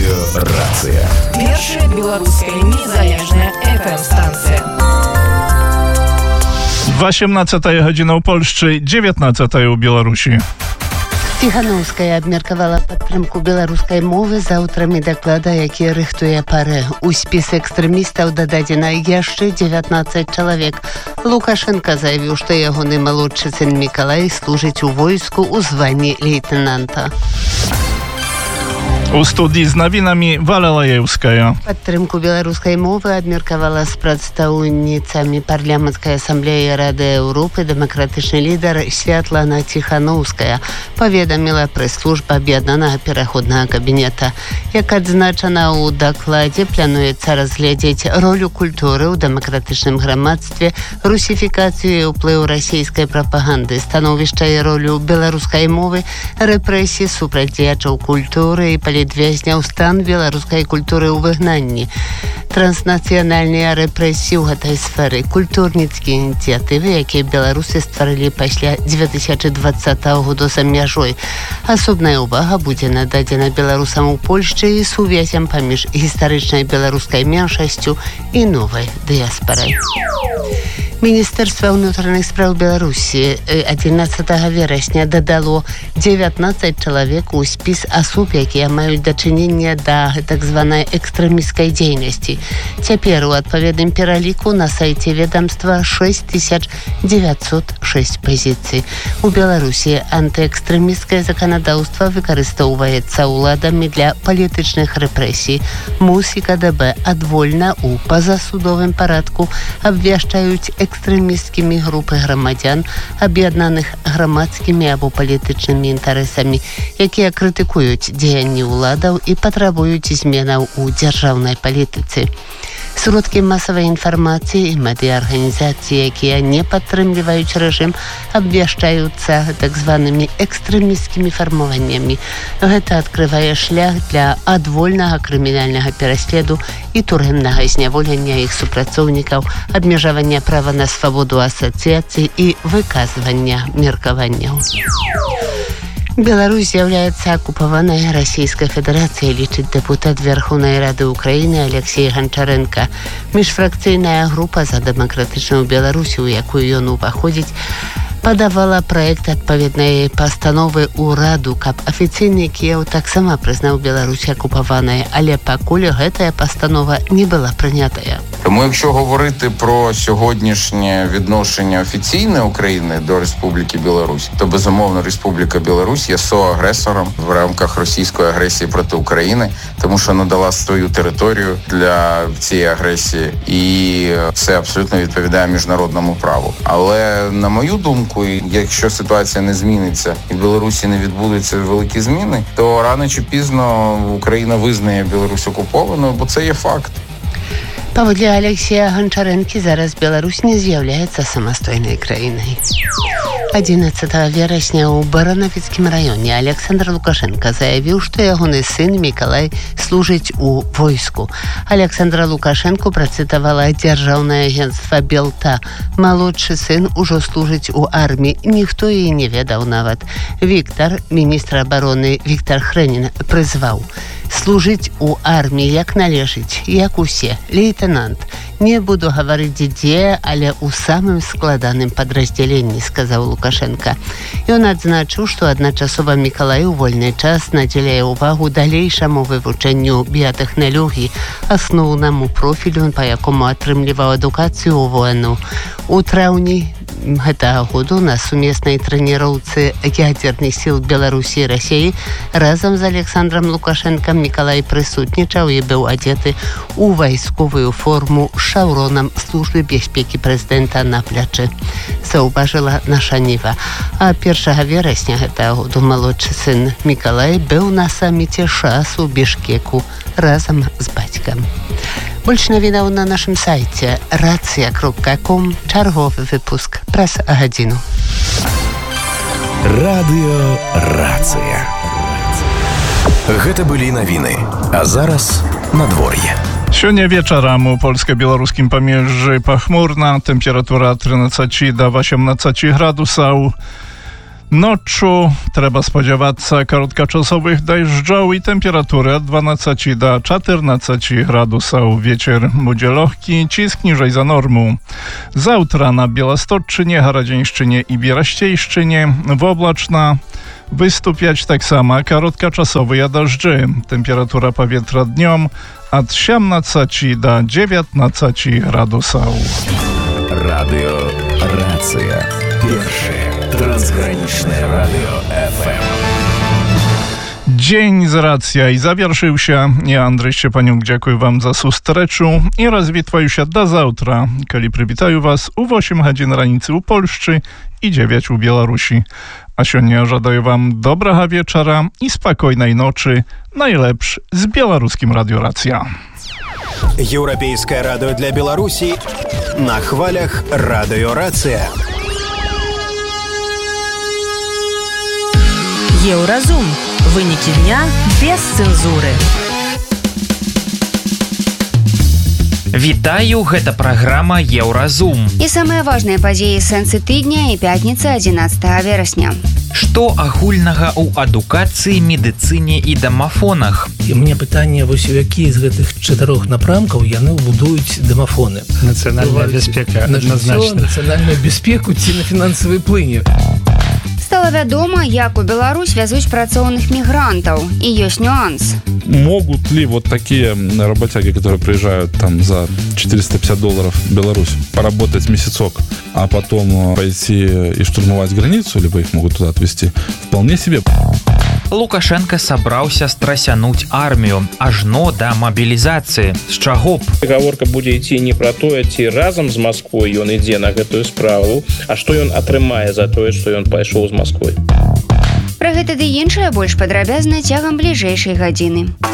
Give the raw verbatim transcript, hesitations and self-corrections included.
Радыёрацыя. Першая беларуская незалежная эф эм-станцыя. восемнадцатая гадзіна ў Польшчы, дзевятнадцатая ў Беларусі. Ціханаўская абмеркавала падтрымку беларускай мовы з аўтарамі даклада, які рыхтуе парэ. У спіс экстрэмістаў дададзена яшчэ дзевятнаццаць чалавек. Лукашенка заявіў, што ягоны малодшы сын Мікалай служыць у войску ў званні лейтенанта. У студii з навінамі Валя Лаеўская. Падтрымку беларускай мовы абмеркавала з прадстаўніцамі парламенцкай асамблеі Рады Еўропы дэмакратычны лідар Святлана Ціханаўская, паведаміла прэс-служба аб'яднанага пераходнага кабінета. Як адзначана ў дакладзе, плануецца разгледзець ролю культуры ў дэмакратычным грамадстве, русіфікацыю і ўплыў расійскай прапаганды, становішча і ролю беларускай мовы, рэпрэсіі супраць дзеячаў культуры і палітвязняў, стан беларускай культуры ў выгнанні, транснацыянальныя рэпрэсіі ў гэтай сферы, культурніцкія ініцыятывы, якія беларусы стварылі пасля дзве тысячы дваццатага году за мяжой. Асобная ўвага будзе нададзена беларусам у Польшчы і сувязям паміж гістарычнай беларускай меншасцю і новай дыяспарай. Міністэрства ўнутраных спраў Беларусі адзінаццатага верасня дадало дзевятнаццаць чалавек у спіс асоб, якія маюць дачыненне да так званай экстрэмісцкай дзейнасці. Цяпер у адпаведным пераліку на сайце ведамства шэсць тысяч дзевяцьсот шэсць пазіцый. У Беларусі антыэкстрэмісцкае заканадаўства выкарыстоўваецца ўладамі для палітычных рэпрэсій. МУС і КДБ адвольна ў пазасудовым парадку абвяшчаюць экстрэмісцкімі групы грамадзян, аб'яднаных грамадскімі або палітычнымі інтарэсамі, якія крытыкуюць дзеянні ўладаў і патрабуюць зменаў у дзяржаўнай палітыцы. Сродкі масавай інфармацыі і медыаарганізацыі, якія не падтрымліваюць рэжым, абвяшчаюцца так званымі экстрэмісцкімі фармаваннямі. Гэта адкрывае шлях для адвольнага крымінальнага пераследу і турэмнага зняволення іх супрацоўнікаў, абмежавання права на свабоду асацыяцыі і выказвання меркаванняў. Беларусь з'яўляецца акупаванай Расійскай Федэрацыяй, лічыць дэпутат Верховнай Рады Украіны Алексей Ганчарэнка. Міжфракцыйная група за дэмакратычную Беларусі, у якую ён уваходзіць, падавала праект адпаведнай пастановы ў Раду, каб афіцыйны Кіеў таксама прызнаў Беларусь акупаванай, але пакуль гэтая пастанова не была прынятая. Тому, якщо говорити про сьогоднішнє відношення офіційне України до Республіки Білорусь, то, безумовно, Республіка Білорусь є соагресором в рамках російської агресії проти України, тому що надала свою територію для цієї агресії, і це абсолютно відповідає міжнародному праву. Але, на мою думку, якщо ситуація не зміниться і в Білорусі не відбудуться великі зміни, то рано чи пізно Україна визнає Білорусь окупованою, бо це є факт. Паводле Алексея Ганчарэнкі, зараз Беларусь не з'яўляецца самастойнай краінай. адзінаццатага верасня ў Баранавіцкім раёне Александр Лукашенка заявіў, што ягоны сын Мікалай служыць у войску. Александра Лукашенку працытавала дзяржаўнае агенцтва Белта. Малодшы сын ужо служыць у арміі, ніхто і не ведаў нават. Віктор, міністр абароны Віктор Хрэнін, прызваў: служыць у арміі як належыць, як усе, лейтенант. Не буду гаварыць дзе, але ў самым складаным падраздзяленні, сказаў Лукашенка. Ён адзначыў, што адначасова Мікалай у вольны час надзяляе ўвагу далейшаму вывучэнню біятэхналогіі, асноўнаму профілю, па якому атрымліваў адукацыю ў воіну. У траўні гэтага году на сумеснай трэніроўцы ядзерных сіл Беларусі і Расіі разам з Александром Лукашенкам Мікалай прысутнічаў і быў адзеты ў вайсковую форму з шаўронам службы бяспекі прэзідэнта на плячы, заўважыла наша Ніва. А першага верасня гэтага году малодшы сын Мікалай быў на саміце ШАС у Бішкеку разам з бацькам. Больш навінаў на нашым сайце рацыя кропка ком, чарговы выпуск праз гадзіну. Радыёрацыя. Гэта былі навіны, а зараз надвор'е. Сёння вечарам у польска-беларускім памежжы пахмурна, тэмпература трынаццаць да васемнаццаць градусаў. Ноччу трэба спадзявацца кароткачасовых дажджоў і тэмпературы ад дванаццаці да чатырнаццаці градусаў. Вецер будзе лёгкі, ціск ніжэй за норму. Заўтра на Беласточчыне, Гарадзеншчыне і Берасцейшчыне воблачна. Выступяць таксама кароткачасовыя дажджы. Тэмпература паветра днём ад сямнаццаці да дзевятнаццаці градусаў. Радыё Рацыя. Першае трансгранічнае радыё эф эм. Dzień z racja i zawieszył się. Ja, Andrzej Szczepaniuk, dziękuję wam za sustreczu i rozwitwaju się do zautra, kiedy przywitają was u osiem godzin ranicy u Polszczy i dziewięć u Białorusi. A siądnie żadaję wam dobrego wieczora i spokojnej nocy, najlepszy z białoruskim Radio Racja. Еўрапейскае радыё для Беларусі на хвалях Радыё Рацыя. Еўразум. Выники дня без цензуры. Вітаю, гэта праграма Еўразум. І самыя важныя падзеі сэнсы тыдня і пятніца адзінаццатага верасня. Што агульнага ў адукацыі, медыцыне і дамафонах? І мне пытанне, вось у які з гэтых чатырох напрамкаў яны будуюць дамафоны. Нацыянальная бяспека адназначна. Нацыянальную бяспеку ці на фінансавай плыні. Стало вядома, як у Беларусь вязуць працоўных мігрантаў. І ёсць нюанс. Могут ли вот такие работяги, которые приезжают там за четыреста пятьдесят долларов в Беларусь, поработать месяцок, а потом пойти и штурмовать границу, либо их могут туда отвезти? Вполне себе. Лукашенко сабраўся страсянуць армію ажно да мабілізацыі. З чаго б? Гаворка будзе ісці не пра тое, ці разам з Масквой ён ідзе на гэтую справу, а што ён атрымае за тое, што ён пайшоў з Масквой. Пра гэта ды іншае больш падрабязна цягам бліжэйшай гадзіны.